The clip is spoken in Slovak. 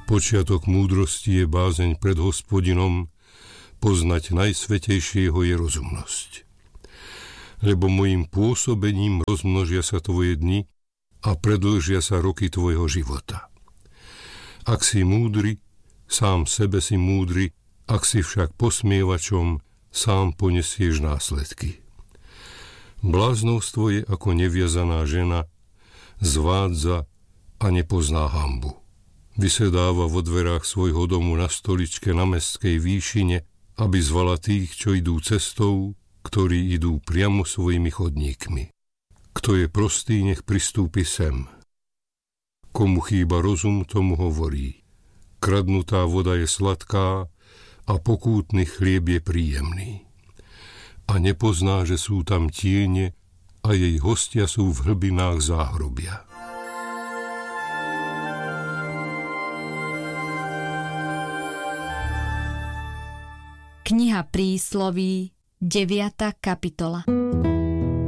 Počiatok múdrosti je bázeň pred Hospodinom, poznať najsvätejšieho je rozumnosť. Lebo mojím pôsobením rozmnožia sa tvoje dni a predĺžia sa roky tvojho života. Ak si múdry, sám sebe si múdry, ak si však posmievačom, sám ponesieš následky. Bláznovstvo je ako neviazaná žena, zvádza a nepozná hanbu. Vysedáva vo dverách svojho domu na stoličke na mestskej výšine, aby zvala tých, čo idú cestou, ktorí idú priamo svojimi chodníkmi. Kto je prostý, nech pristúpi sem. Komu chýba rozum, tomu hovorí. Kradnutá voda je sladká a pokútny chlieb je príjemný. A nepozná, že sú tam tiene a jej hostia sú v hlbinách záhrobia. Kniha Prísloví, 9. kapitola.